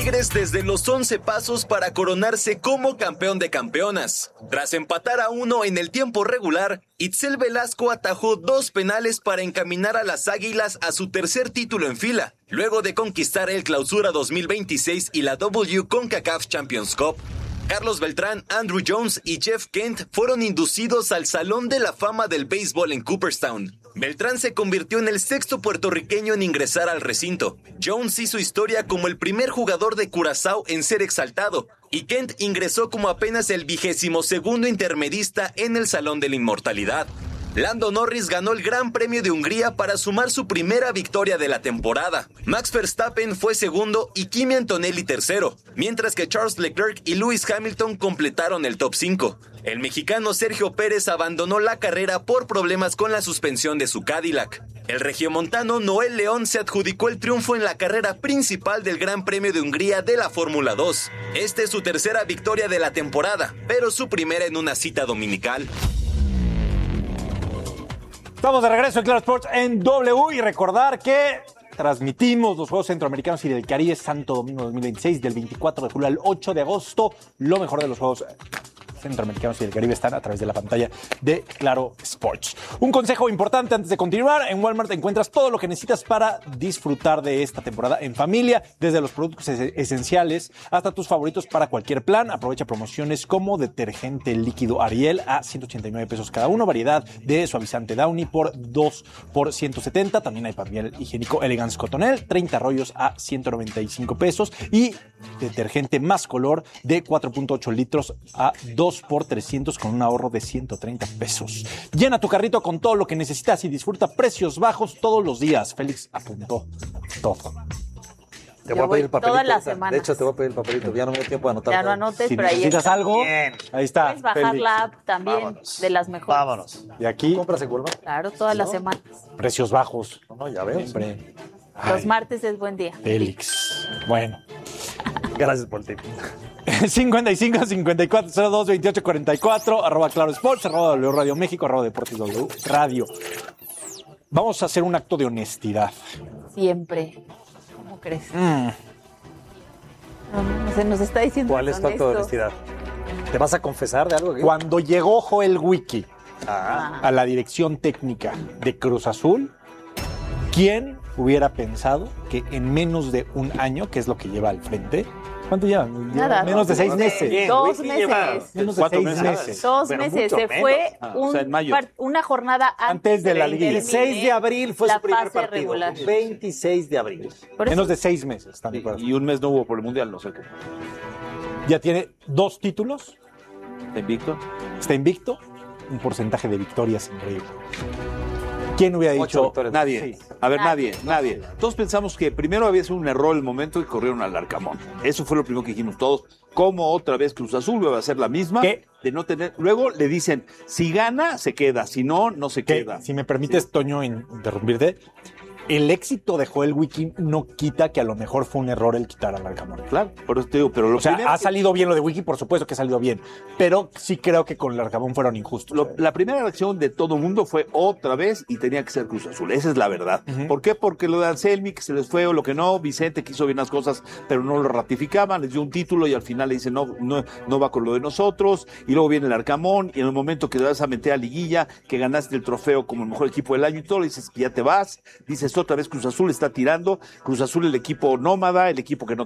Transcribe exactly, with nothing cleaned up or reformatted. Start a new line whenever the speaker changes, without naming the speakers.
Tigres desde los once pasos para coronarse como campeón de campeonas. Tras empatar a uno en el tiempo regular, Itzel Velasco atajó dos penales para encaminar a las Águilas a su tercer título en fila, luego de conquistar el Clausura dos mil veintiséis y la W CONCACAF Champions Cup. Carlos Beltrán, Andrew Jones y Jeff Kent fueron inducidos al Salón de la Fama del Béisbol en Cooperstown. Beltrán se convirtió en el sexto puertorriqueño en ingresar al recinto. Jones hizo historia como el primer jugador de Curazao en ser exaltado, y Kent ingresó como apenas el vigésimo segundo intermedista en el Salón de la Inmortalidad. Lando Norris ganó el Gran Premio de Hungría para sumar su primera victoria de la temporada. Max Verstappen fue segundo y Kimi Antonelli tercero, mientras que Charles Leclerc y Lewis Hamilton completaron el top cinco. El mexicano Sergio Pérez abandonó la carrera por problemas con la suspensión de su Cadillac. El regiomontano Noel León se adjudicó el triunfo en la carrera principal del Gran Premio de Hungría de la Fórmula dos. Esta es su tercera victoria de la temporada, pero su primera en una cita dominical.
Estamos de regreso en Claro Sports en W y recordar que transmitimos los Juegos Centroamericanos y del Caribe Santo Domingo dos mil veintiséis del veinticuatro de julio al ocho de agosto. Lo mejor de los Juegos Centroamericanos y del Caribe están a través de la pantalla de Claro Sports. Un consejo importante antes de continuar: en Walmart encuentras todo lo que necesitas para disfrutar de esta temporada en familia, desde los productos es- esenciales hasta tus favoritos para cualquier plan. Aprovecha promociones como detergente líquido Ariel a ciento ochenta y nueve pesos cada uno, variedad de suavizante Downy por dos por ciento setenta, también hay papel higiénico Elegance Cotonel, treinta rollos a ciento noventa y cinco pesos, y detergente Más Color de cuatro punto ocho litros a dos por trescientos con un ahorro de ciento treinta pesos. Llena tu carrito con todo lo que necesitas y disfruta precios bajos todos los días. Félix apuntó todo.
Te voy a pedir el papelito.
todas las
ahorita.
semanas.
De hecho, te voy a pedir el papelito. Ya no me dio tiempo de anotar.
Ya no
todo.
anotes,
Si
pero ahí
necesitas
está.
algo,
Bien.
ahí está.
Puedes bajar
Félix.
la app también,
Vámonos.
de las mejores.
Vámonos.
Y aquí,
¿Compras en Walmart?
Claro, todas las semanas.
precios bajos.
No, no, ya veo.
Siempre.
Los
Ay,
martes es buen día.
Félix. Bueno.
Gracias por el tip.
cincuenta y cinco, cincuenta y cuatro, cero dos, veintiocho, cuarenta y cuatro, arroba Claro Sports, arroba W Radio México, arroba Deportes W Radio. Vamos a hacer un acto de honestidad.
Siempre. ¿Cómo crees?
Mm.
No, no, se nos está diciendo.
¿Cuál es tu acto de
honesto.
honestidad? ¿Te vas a confesar de algo aquí?
Cuando llegó Joel Wiki
Ah,
a la dirección técnica de Cruz Azul, ¿quién hubiera pensado que en menos de un año, que es lo que lleva al frente, ¿cuánto lleva?
Nada,
menos de
dos
seis
meses.
meses.
Bien,
Dos
Wiki lleva
meses.
Menos de
¿Cuántos
seis
meses?
meses.
Dos
Pero
meses.
mucho
Se
menos.
fue
Ah,
un
o sea, en mayo.
par- una jornada antes,
Antes de la
que
liguilla.
termine
veintiséis de abril fue
la
su primer
fase
partido.
regular.
veintiséis de abril.
Por eso-
Menos de seis meses. ¿Están de acuerdo?
Y un mes no hubo por el Mundial, no sé cómo.
Ya tiene dos títulos,
¿Está invicto?
está invicto, un porcentaje de victorias increíble. ¿Quién hubiera
Ocho
dicho?
victorias.
Nadie.
Sí.
A ver,
Nadie.
nadie, nadie. Todos pensamos que primero había sido un error el momento y corrieron al Arcamón. Eso fue lo primero que dijimos todos. ¿Cómo otra vez Cruz Azul va a ser la misma?
¿Qué?
De no tener. Luego le dicen, si gana, se queda. Si no, no se
Que,
queda.
si me permites, Toño, in- interrumpirte, el éxito de Joel Wiki no quita que a lo mejor fue un error el quitar al Arcamón.
Claro, por eso te digo, pero lo
O sea,
primero
ha
que-
salido bien lo de Wiki, por supuesto que ha salido bien, pero sí creo que con el Arcamón fueron injustos.
Lo- la primera reacción de todo el mundo fue otra vez y tenía que ser Cruz Azul. Esa es la verdad. ¿Por qué? Porque lo de Anselmi, que se les fue o lo que no, Vicente que hizo bien las cosas, pero no lo ratificaban, les dio un título y al final le dicen no, no, no va con lo de nosotros. Y luego viene el Arcamón y en el momento que te vas a meter a liguilla, que ganaste el trofeo como el mejor equipo del año y todo, le dices que ya te vas. Dices otra vez Cruz Azul está tirando. Cruz Azul el equipo nómada, el equipo que no